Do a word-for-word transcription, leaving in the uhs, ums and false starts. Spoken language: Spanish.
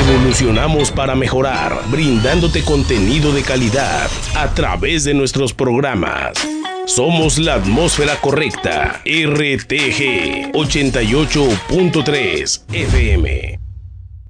Evolucionamos para mejorar, brindándote contenido de calidad a través de nuestros programas. Somos la atmósfera correcta. R T G ochenta y ocho punto tres F M.